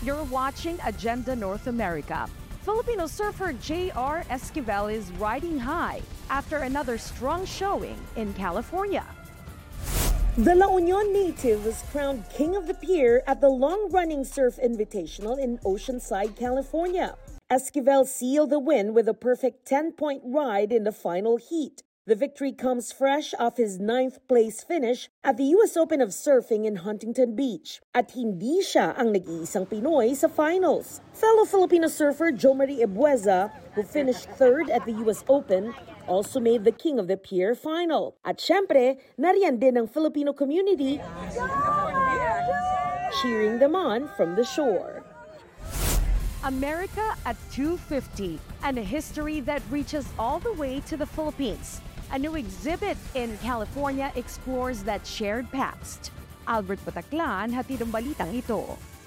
You're watching Agenda North America. Filipino surfer J.R. Esquivel is riding high after another strong showing in California. The La Union native was crowned King of the Pier at the long-running Surf Invitational in Oceanside, California. Esquivel sealed the win with a perfect 10-point ride in the final heat. The victory comes fresh off his 9th-place finish at the U.S. Open of Surfing in Huntington Beach. At hindi siya ang nag-iisang Pinoy sa finals. Fellow Filipino surfer Jo Marie Ebueza, who finished 3rd at the U.S. Open, also made the King of the Pier final. At syempre, nariyan din ang Filipino community cheering them on from the shore. America at 250, and a history that reaches all the way to the Philippines. A new exhibit in California explores that shared past. Albert Bataclan, hatid ang balitang ito.